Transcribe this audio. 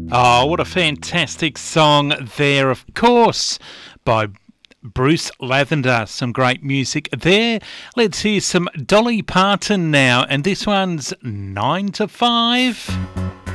Oh, what a fantastic song there, of course, by Bruce Lavender. Some great music there. Let's hear some Dolly Parton now, and this one's 9 to 5.